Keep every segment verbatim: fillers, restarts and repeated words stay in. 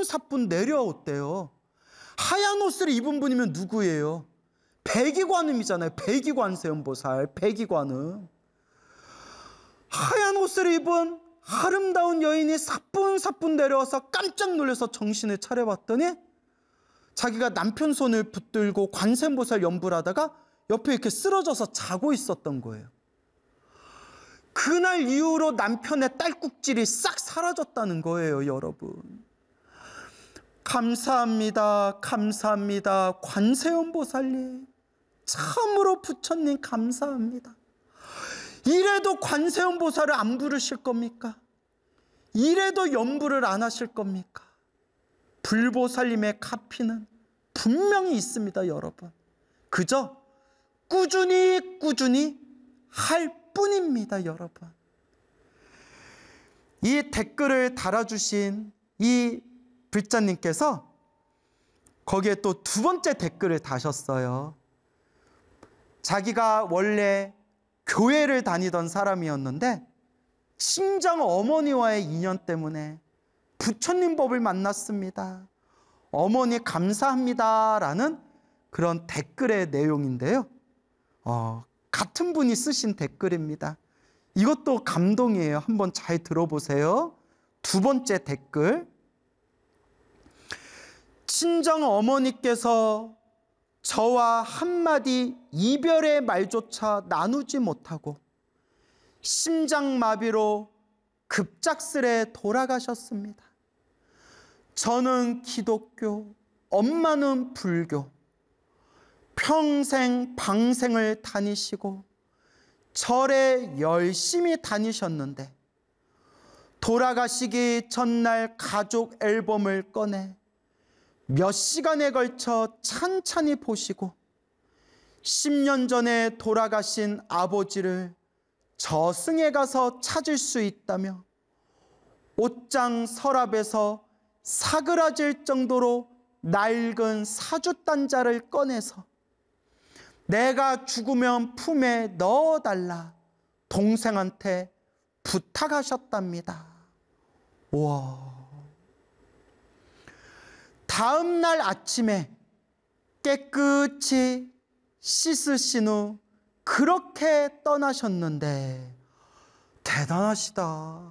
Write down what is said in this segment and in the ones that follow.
사뿐사뿐 내려왔대요. 하얀 옷을 입은 분이면 누구예요? 백이관음이잖아요. 백이관세음보살, 백이관음. 하얀 옷을 입은 아름다운 여인이 사뿐사뿐 내려와서 깜짝 놀라서 정신을 차려봤더니 자기가 남편 손을 붙들고 관세음보살 연부를 하다가 옆에 이렇게 쓰러져서 자고 있었던 거예요. 그날 이후로 남편의 딸꾹질이 싹 사라졌다는 거예요, 여러분. 감사합니다. 감사합니다. 관세음보살님. 참으로 부처님 감사합니다. 이래도 관세음보살을 안 부르실 겁니까? 이래도 연부를 안 하실 겁니까? 불보살님의 카피는 분명히 있습니다, 여러분. 그저 꾸준히 꾸준히 할 뿐입니다, 여러분. 이 댓글을 달아주신 이 불자님께서 거기에 또 두 번째 댓글을 다셨어요. 자기가 원래 교회를 다니던 사람이었는데 친정 어머니와의 인연 때문에 부처님 법을 만났습니다. 어머니 감사합니다 라는 그런 댓글의 내용인데요. 어, 같은 분이 쓰신 댓글입니다. 이것도 감동이에요. 한번 잘 들어보세요. 두 번째 댓글. 친정 어머니께서 저와 한마디 이별의 말조차 나누지 못하고 심장마비로 급작스레 돌아가셨습니다. 저는 기독교, 엄마는 불교. 평생 방생을 다니시고 절에 열심히 다니셨는데 돌아가시기 전날 가족 앨범을 꺼내 몇 시간에 걸쳐 찬찬히 보시고 십 년 전에 돌아가신 아버지를 저승에 가서 찾을 수 있다며 옷장 서랍에서 사그라질 정도로 낡은 사주단자를 꺼내서 내가 죽으면 품에 넣어달라 동생한테 부탁하셨답니다. 우와. 다음 날 아침에 깨끗이 씻으신 후 그렇게 떠나셨는데 대단하시다.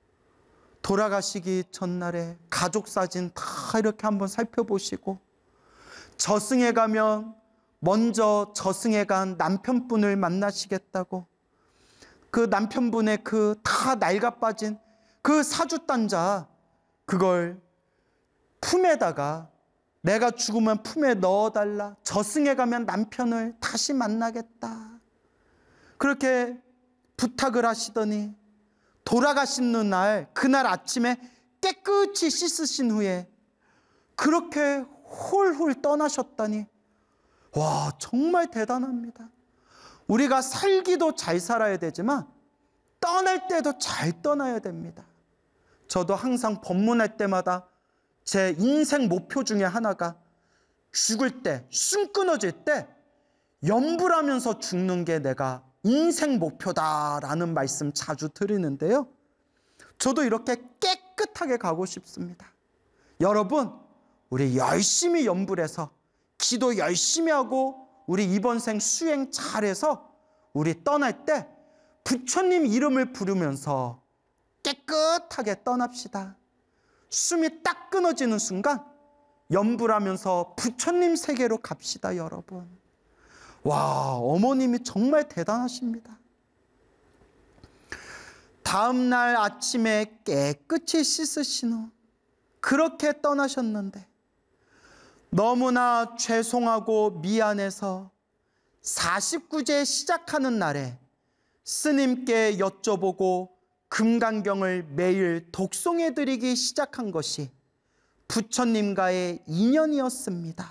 돌아가시기 전날에 가족 사진 다 이렇게 한번 살펴보시고 저승에 가면 먼저 저승에 간 남편분을 만나시겠다고 그 남편분의 그 다 낡아빠진 그 사주단자 그걸 품에다가 내가 죽으면 품에 넣어달라. 저승에 가면 남편을 다시 만나겠다. 그렇게 부탁을 하시더니 돌아가시는 날 그날 아침에 깨끗이 씻으신 후에 그렇게 훌훌 떠나셨다니 와 정말 대단합니다. 우리가 살기도 잘 살아야 되지만 떠날 때도 잘 떠나야 됩니다. 저도 항상 법문할 때마다 제 인생 목표 중에 하나가 죽을 때, 숨 끊어질 때 염불하면서 죽는 게 내가 인생 목표다라는 말씀 자주 드리는데요. 저도 이렇게 깨끗하게 가고 싶습니다. 여러분, 우리 열심히 염불해서 기도 열심히 하고 우리 이번 생 수행 잘해서 우리 떠날 때 부처님 이름을 부르면서 깨끗하게 떠납시다. 숨이 딱 끊어지는 순간 염불하면서 부처님 세계로 갑시다, 여러분. 와, 어머님이 정말 대단하십니다. 다음 날 아침에 깨끗이 씻으신 후 그렇게 떠나셨는데 너무나 죄송하고 미안해서 사십구 제 시작하는 날에 스님께 여쭤보고 금강경을 매일 독송해드리기 시작한 것이 부처님과의 인연이었습니다.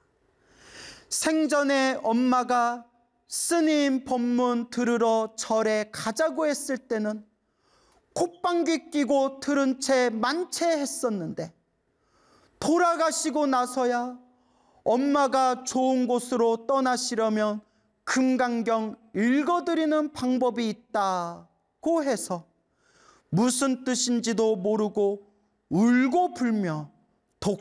생전에 엄마가 스님 법문 들으러 절에 가자고 했을 때는 콧방귀 끼고 들은 채 만체했었는데 돌아가시고 나서야 엄마가 좋은 곳으로 떠나시려면 금강경 읽어드리는 방법이 있다고 해서 무슨 뜻인지도 모르고 울고 불며